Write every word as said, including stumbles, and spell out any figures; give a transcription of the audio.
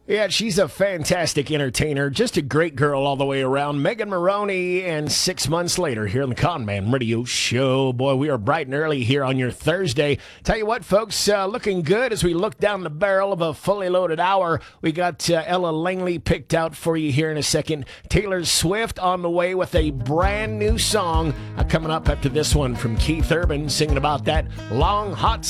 Yeah, she's a fantastic entertainer, just a great girl all the way around. Megan Maroney, and six months later here on the Conman Radio Show. Boy, we are bright and early here on your Thursday. Tell you what, folks, uh, looking good as we look down the barrel of a fully loaded hour. We got uh, Ella Langley picked out for you here in a second. Taylor Swift on the way with a brand new song uh, coming up after this one from Keith Urban singing about that long, hot